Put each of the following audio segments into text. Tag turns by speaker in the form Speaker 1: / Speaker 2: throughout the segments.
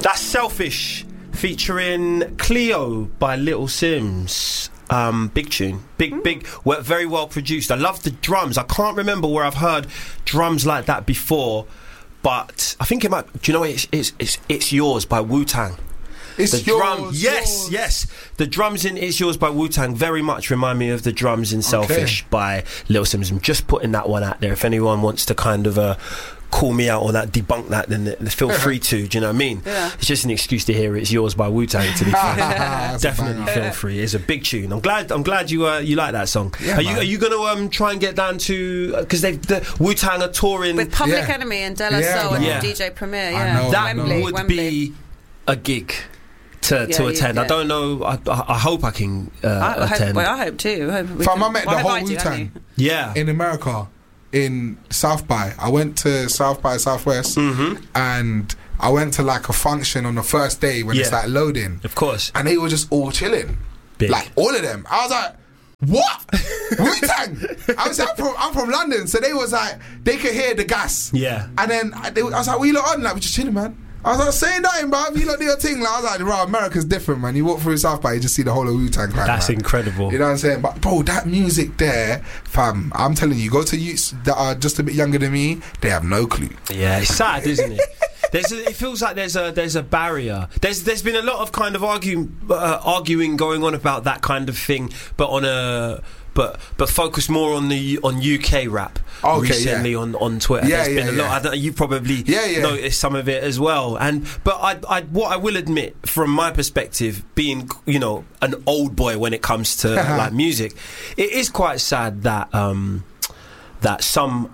Speaker 1: That's Selfish featuring Cleo by Little Sims. Big tune, big, very well produced. I love the drums. I can't remember where I've heard drums like that before, but I think it might. Do you know what? It's Yours by Wu-Tang.
Speaker 2: It's yours.
Speaker 1: Yes. The drums in It's Yours by Wu-Tang very much remind me of the drums in Selfish by Little Sims. I'm just putting that one out there. If anyone wants to kind of call me out on that, debunk that, then feel free to. Do you know what I mean? Yeah. It's just an excuse to hear It's Yours by Wu-Tang, to be fair. Definitely feel free. It's a big tune. I'm glad you like that song. Yeah, are you going to try and get down to, because the Wu-Tang are touring
Speaker 3: with Public Enemy and De La Soul and DJ Premier.
Speaker 1: That would be a gig to attend. I don't know. I hope I can attend.
Speaker 3: I hope too.
Speaker 2: I met the whole Wu-Tang in America in South by. I went to South by Southwest and I went to like a function on the first day when it's like loading.
Speaker 1: Of course.
Speaker 2: And they were just all chilling.
Speaker 1: Big.
Speaker 2: Like all of them. I was like, what? Wu-Tang? I'm from London, so they was like, they could hear the gas.
Speaker 1: Yeah.
Speaker 2: And then I was like, what you lot on? Like, we're just chilling, man. I was like, saying nothing, bruv. You lot do your thing. Like, I was like, bro, America's different, man. You walk through South by, you just see the whole of Wu-Tang Clan.
Speaker 1: That's incredible.
Speaker 2: You know what I'm saying? But, bro, that music there, fam, I'm telling you, go to youths that are just a bit younger than me, they have no clue. Yeah,
Speaker 1: it's sad, isn't it? It feels like there's a barrier. There's been a lot of kind of arguing going on about that kind of thing, but on a... But focus more on UK rap recently on Twitter. There's been a lot. I don't, you probably noticed some of it as well. But what I will admit, from my perspective, being an old boy when it comes to like music, it is quite sad that that some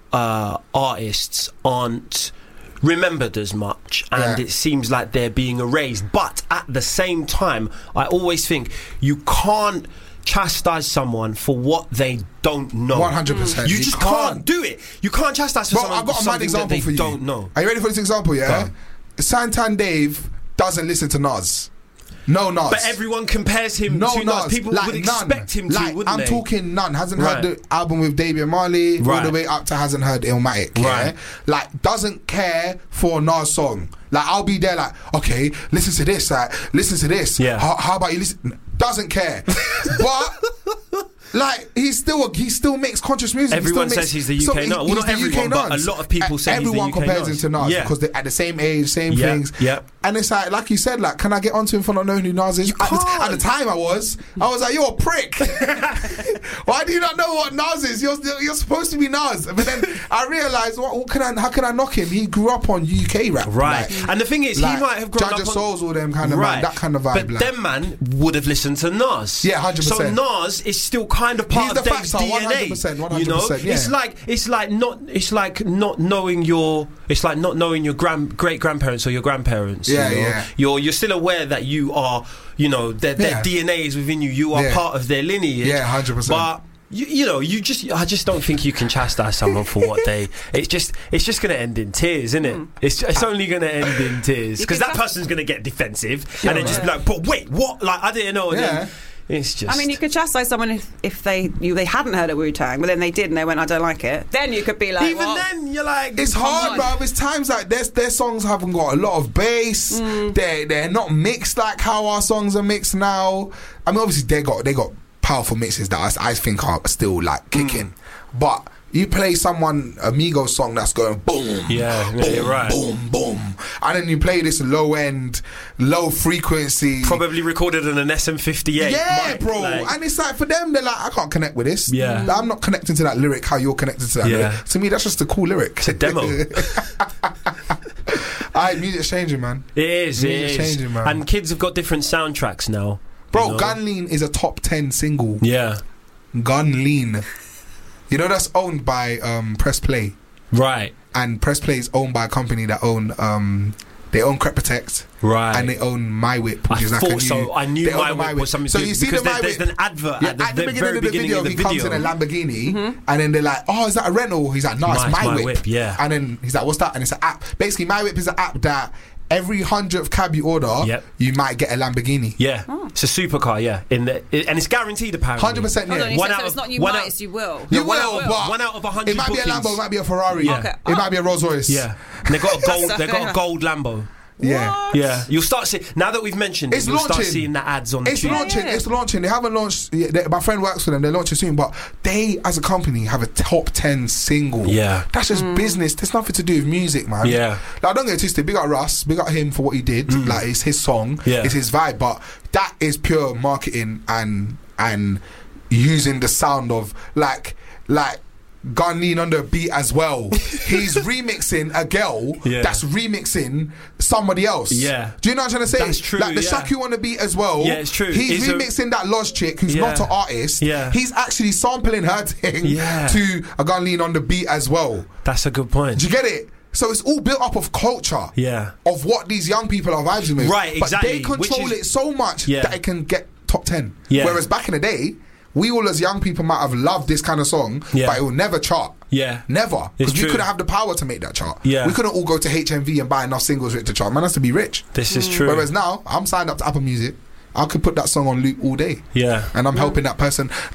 Speaker 1: artists aren't remembered as much, and it seems like they're being erased. But at the same time, I always think you can't chastise someone for what they don't know.
Speaker 2: 100%.
Speaker 1: You just can't do it. You can't chastise for someone.
Speaker 2: I've got a mad example for you.
Speaker 1: Don't know.
Speaker 2: Are you ready for this example? Yeah. Santan Dave doesn't listen to Nas. No Nas.
Speaker 1: But everyone compares him to Nas. People would expect him to, wouldn't they?
Speaker 2: I'm talking none. Hasn't heard the album with Damian Marley all the way up to hasn't heard Illmatic. Yeah? Like, doesn't care for a Nas song. Like, I'll be there like, okay, listen to this. Like, listen to this.
Speaker 1: Yeah.
Speaker 2: How about you listen? Doesn't care. But... like, he still makes conscious music.
Speaker 1: Everyone says he's the UK Nas. Well, not everyone, but a lot of people say
Speaker 2: everyone
Speaker 1: he's the UK
Speaker 2: compares him to Nas because they're at the same age, same things. Yeah. And it's like you said, like, can I get onto him for not knowing who Nas is? At the time I was like, you're a prick. Why do you not know what Nas is? You're supposed to be Nas. But then I realised, how can I knock him? He grew up on UK rap.
Speaker 1: Right. Like, and the thing is,
Speaker 2: like,
Speaker 1: he might have grown
Speaker 2: Judge
Speaker 1: up
Speaker 2: of Souls, all them kind of man, that kind of vibe.
Speaker 1: But them man would have listened to Nas.
Speaker 2: Yeah, 100%.
Speaker 1: So Nas is still kind of part of Dave's DNA.
Speaker 2: 100%,
Speaker 1: you know,
Speaker 2: yeah.
Speaker 1: it's like not knowing your great grandparents or your grandparents.
Speaker 2: Yeah.
Speaker 1: You're still aware that you are, their DNA is within you. You are part of their lineage.
Speaker 2: Yeah, 100%.
Speaker 1: But I just don't think you can chastise someone for what they. It's just going to end in tears, isn't it? It's only going to end in tears because that person's going to get defensive and then just be like, but wait, what? Like, I didn't know.
Speaker 2: Yeah.
Speaker 1: It's just...
Speaker 3: I mean, you could chastise someone if they hadn't heard of Wu-Tang, but then they did and they went, I don't like it. Then you could be like,
Speaker 1: even then you're like,
Speaker 2: it's hard, bro. It's times like their songs haven't got a lot of bass. They're not mixed like how our songs are mixed now. I mean, obviously they got powerful mixes that I think are still like kicking, but you play someone Migos song that's going boom, boom,
Speaker 1: you're right,
Speaker 2: boom, boom, and then you play this low end, low frequency,
Speaker 1: probably recorded on an SM58.
Speaker 2: Yeah, bro. Like, and it's like for them, they're like, I can't connect with this.
Speaker 1: Yeah,
Speaker 2: I'm not connecting to that lyric how you're connected to that lyric. To me, that's just a cool lyric.
Speaker 1: It's a demo.
Speaker 2: Music's changing, man.
Speaker 1: It is.
Speaker 2: Music's changing, man.
Speaker 1: And kids have got different soundtracks now.
Speaker 2: Bro, Gun Lean is a top 10 single.
Speaker 1: Yeah.
Speaker 2: Gun Lean. You know that's owned by Press Play.
Speaker 1: Right.
Speaker 2: And Press Play is owned by a company that they own Crep Protect.
Speaker 1: Right.
Speaker 2: And they own My Whip, which is like a new...
Speaker 1: I knew My Whip was something
Speaker 2: so you see
Speaker 1: because
Speaker 2: the
Speaker 1: there's an advert at the very beginning of the video.
Speaker 2: He comes in a Lamborghini and then they're like, oh, is that a rental? He's like, no, it's My Whip.
Speaker 1: Yeah.
Speaker 2: And then he's like, what's that? And it's an app. Basically, My Whip is an app that every 100th cab you order, you might get a Lamborghini.
Speaker 1: Yeah. It's a supercar, and it's guaranteed apparently.
Speaker 2: 100%, yeah.
Speaker 3: So it's not you might, it's you will.
Speaker 2: You will, but
Speaker 1: 1 out of 100
Speaker 2: it might
Speaker 1: bookings.
Speaker 2: be a Lambo, it might be a Ferrari.
Speaker 1: Yeah.
Speaker 2: It might be a Rolls Royce.
Speaker 1: Yeah. And they got a gold Lambo.
Speaker 2: Yeah.
Speaker 3: What?
Speaker 1: Yeah, you'll start seeing, now that we've mentioned
Speaker 2: It's
Speaker 1: it, you'll start
Speaker 2: launching.
Speaker 1: seeing the ads on the
Speaker 2: It's
Speaker 1: tube.
Speaker 2: launching. It's launching. They haven't launched. My friend works for them. They're launching soon, but they, as a company, have a top 10 single.
Speaker 1: Yeah.
Speaker 2: That's just business. There's nothing to do with music, man.
Speaker 1: Yeah.
Speaker 2: Like, don't get it twisted. Big up Russ. Big up him for what he did. Like, it's his song.
Speaker 1: Yeah.
Speaker 2: It's his vibe. But that is pure marketing and using the sound of like. Gun lean on the beat as well. He's remixing a girl that's remixing somebody else.
Speaker 1: Yeah.
Speaker 2: Do you know what I'm trying to say?
Speaker 1: That's true,
Speaker 2: Like the
Speaker 1: yeah.
Speaker 2: Shaku on the beat as well.
Speaker 1: Yeah, it's true.
Speaker 2: He's
Speaker 1: It's
Speaker 2: remixing that Loz chick who's
Speaker 1: Yeah.
Speaker 2: not an artist.
Speaker 1: Yeah.
Speaker 2: He's actually sampling her thing
Speaker 1: Yeah.
Speaker 2: to a Gun lean on the beat as well.
Speaker 1: That's a good point.
Speaker 2: Do you get it? So it's all built up of culture.
Speaker 1: Yeah.
Speaker 2: Of what these young people are vibing with.
Speaker 1: Right, exactly.
Speaker 2: But they control
Speaker 1: Which is-
Speaker 2: it so much
Speaker 1: Yeah.
Speaker 2: that it can get top 10.
Speaker 1: Yeah.
Speaker 2: Whereas back in the day, we all as young people might have loved this kind of song,
Speaker 1: Yeah.
Speaker 2: but it will never chart.
Speaker 1: Yeah.
Speaker 2: Never.
Speaker 1: It's
Speaker 2: Because we
Speaker 1: true.
Speaker 2: couldn't have the power to make that chart.
Speaker 1: Yeah.
Speaker 2: We couldn't all go to HMV and buy enough singles for it to chart. Man has to be rich.
Speaker 1: This is true.
Speaker 2: Whereas now, I'm signed up to Apple Music. I could put that song on loop all day.
Speaker 1: Yeah.
Speaker 2: And I'm helping that person.